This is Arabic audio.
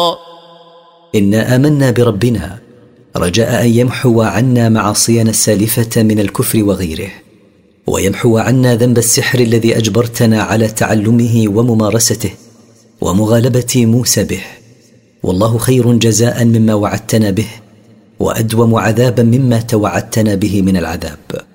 إنا آمنا بربنا رجاء أن يمحو عنا معاصينا السالفة من الكفر وغيره، ويمحو عنا ذنب السحر الذي أجبرتنا على تعلمه وممارسته ومغالبة موسى به. والله خير جزاء مما وعدتنا به، وأدوم عذابا مما توعدتنا به من العذاب.